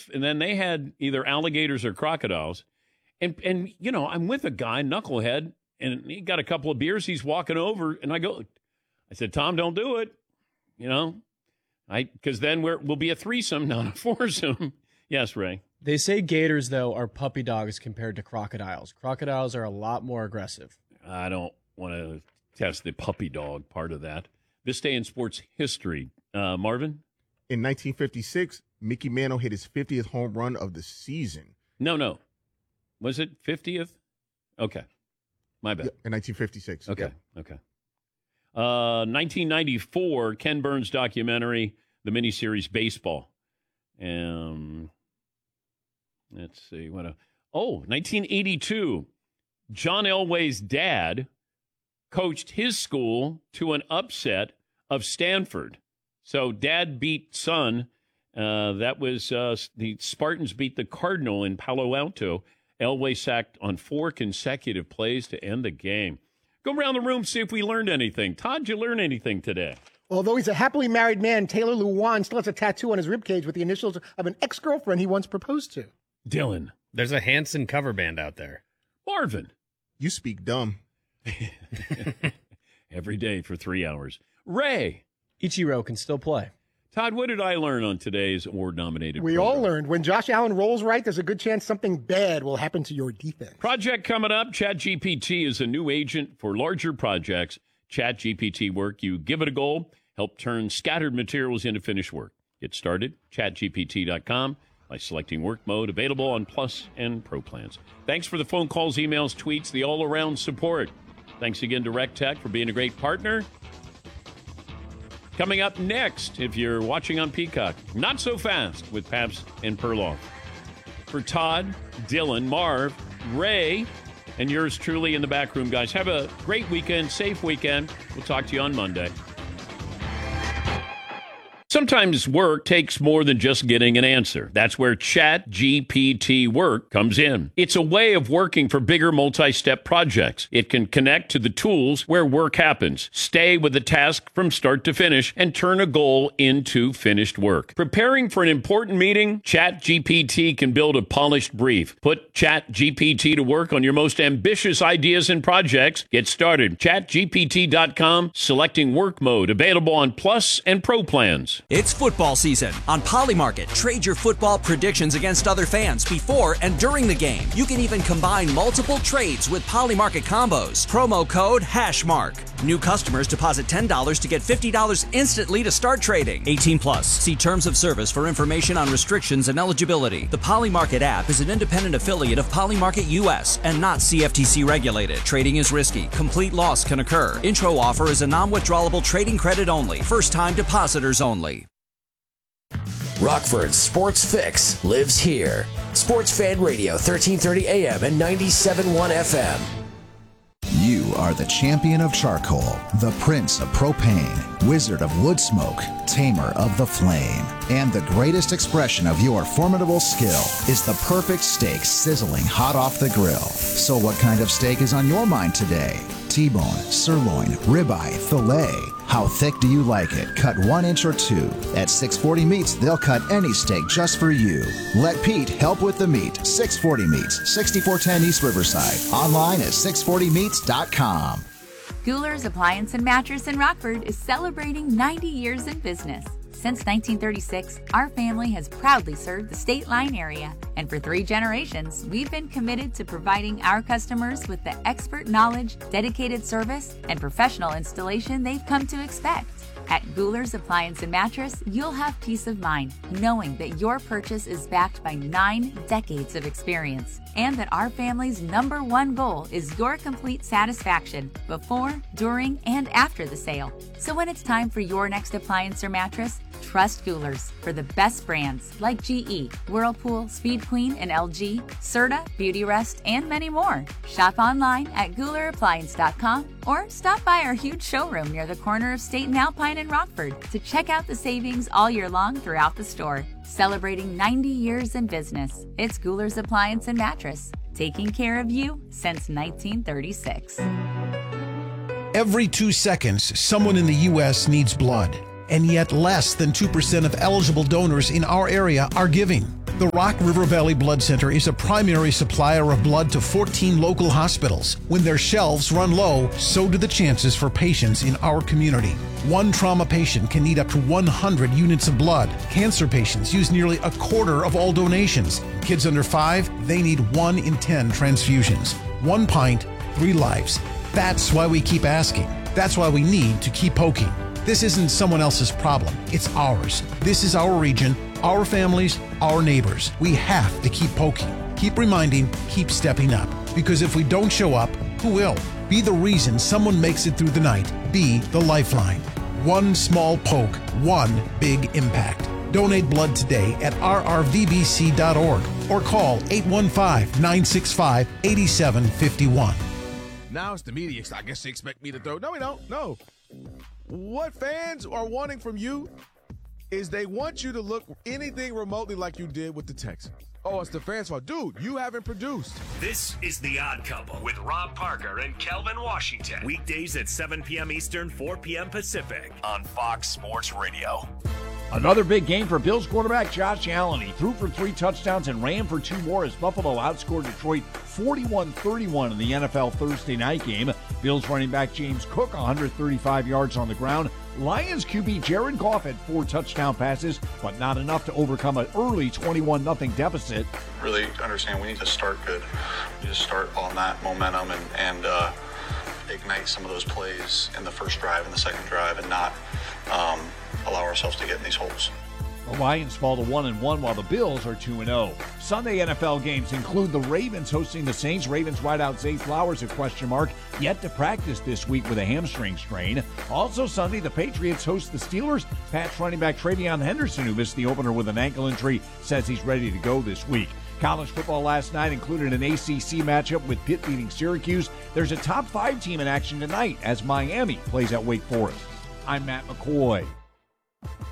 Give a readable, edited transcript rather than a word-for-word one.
wife, and then they had either alligators or crocodiles. And I'm with a guy, knucklehead, and he got a couple of beers. He's walking over, and I said, Tom, don't do it. Because then we'll be a threesome, not a foursome. Yes, Ray. They say gators, though, are puppy dogs compared to crocodiles. Crocodiles are a lot more aggressive. I don't want to test the puppy dog part of that. This day in sports history. Marvin? In 1956, Mickey Mantle hit his 50th home run of the season. No. Was it 50th? Okay. My bad. In 1956. Okay. 1994, Ken Burns documentary, the miniseries Baseball. Let's see. 1982, John Elway's dad coached his school to an upset of Stanford. So dad beat son. That was the Spartans beat the Cardinal in Palo Alto. Elway sacked on 4 consecutive plays to end the game. Go around the room, see if we learned anything. Todd, did you learn anything today? Although he's a happily married man, Taylor Lewan still has a tattoo on his ribcage with the initials of an ex-girlfriend he once proposed to. Dylan. There's a Hanson cover band out there. Marvin. You speak dumb. Every day for 3 hours. Ray. Ichiro can still play. Todd, what did I learn on today's award-nominated We program? all learned when Josh Allen rolls right, there's a good chance something bad will happen to your defense. Project coming up. ChatGPT is a new agent for larger projects. ChatGPT Work. You give it a go. Help turn scattered materials into finished work. Get started. ChatGPT.com by selecting work mode. Available on Plus and Pro plans. Thanks for the phone calls, emails, tweets, the all-around support. Thanks again to Rec Tech for being a great partner. Coming up next, if you're watching on Peacock, Not So Fast with Pabst and Perloff. For Todd, Dylan, Marv, Ray, and yours truly in the back room, guys. Have a great weekend, safe weekend. We'll talk to you on Monday. Sometimes work takes more than just getting an answer. That's where ChatGPT Work comes in. It's a way of working for bigger multi-step projects. It can connect to the tools where work happens, stay with the task from start to finish, and turn a goal into finished work. Preparing for an important meeting? ChatGPT can build a polished brief. Put ChatGPT to work on your most ambitious ideas and projects. Get started. ChatGPT.com, selecting work mode. Available on Plus and Pro plans. It's football season. On Polymarket, trade your football predictions against other fans before and during the game. You can even combine multiple trades with Polymarket combos. Promo code HashMark. New customers deposit $10 to get $50 instantly to start trading. 18 plus. See terms of service for information on restrictions and eligibility. The Polymarket app is an independent affiliate of Polymarket US and not CFTC regulated. Trading is risky. Complete loss can occur. Intro offer is a non-withdrawable trading credit only. First-time depositors only. Rockford's Sports Fix lives here. Sports Fan Radio, 1330 AM and 97.1 FM. You are the champion of charcoal, the prince of propane, wizard of wood smoke, tamer of the flame. And the greatest expression of your formidable skill is the perfect steak sizzling hot off the grill. So what kind of steak is on your mind today? T-bone, sirloin, ribeye, filet. How thick do you like it? Cut 1 inch or 2. At 640 Meats, they'll cut any steak just for you. Let Pete help with the meat. 640 Meats, 6410 East Riverside. Online at 640meats.com. Guler's Appliance and Mattress in Rockford is celebrating 90 years in business. Since 1936, our family has proudly served the State Line area, and for 3 generations, we've been committed to providing our customers with the expert knowledge, dedicated service, and professional installation they've come to expect. At Guler's Appliance and Mattress, you'll have peace of mind knowing that your purchase is backed by 9 decades of experience, and that our family's #1 goal is your complete satisfaction before, during, and after the sale. So when it's time for your next appliance or mattress, trust Guler's for the best brands like GE, Whirlpool, Speed Queen, and LG, Serta, Beautyrest, and many more. Shop online at GulerAppliance.com or stop by our huge showroom near the corner of State and Alpine in Rockford to check out the savings all year long throughout the store. Celebrating 90 years in business, it's Guler's Appliance and Mattress, taking care of you since 1936. Every 2 seconds, someone in the U.S. needs blood, and yet less than 2% of eligible donors in our area are giving. The Rock River Valley Blood Center is a primary supplier of blood to 14 local hospitals. When their shelves run low, so do the chances for patients in our community. One trauma patient can need up to 100 units of blood. Cancer patients use nearly a quarter of all donations. Kids under 5, they need 1 in 10 transfusions. 1 pint, 3 lives. That's why we keep asking. That's why we need to keep poking. This isn't someone else's problem. It's ours. This is our region, our families, our neighbors. We have to keep poking, keep reminding, keep stepping up. Because if we don't show up, who will? Be the reason someone makes it through the night. Be the lifeline. One small poke, one big impact. Donate blood today at rrvbc.org or call 815-965-8751. Now it's the media. I guess they expect me to throw. No, we don't. No. What fans are wanting from you is they want you to look anything remotely like you did with the Texans. Oh, it's the fans' fault. Dude, you haven't produced. This is The Odd Couple with Rob Parker and Kelvin Washington. Weekdays at 7 p.m. Eastern, 4 p.m. Pacific on Fox Sports Radio. Another big game for Bills quarterback Josh Allen. He threw for 3 touchdowns and ran for 2 more as Buffalo outscored Detroit 41-31 in the NFL Thursday night game. Bills running back James Cook, 135 yards on the ground. Lions QB Jared Goff had 4 touchdown passes, but not enough to overcome an early 21-0 deficit. Really understand we need to start good. We need to start on that momentum and ignite some of those plays in the first drive and the second drive and not allow ourselves to get in these holes. The Lions fall to 1-1 while the Bills are 2-0. Sunday NFL games include the Ravens hosting the Saints. Ravens wideout Zay Flowers, a question mark, yet to practice this week with a hamstring strain. Also Sunday, the Patriots host the Steelers. Pats running back Travion Henderson, who missed the opener with an ankle injury, says he's ready to go this week. College football last night included an ACC matchup with Pitt beating Syracuse. There's a top 5 team in action tonight as Miami plays at Wake Forest. I'm Matt McCoy.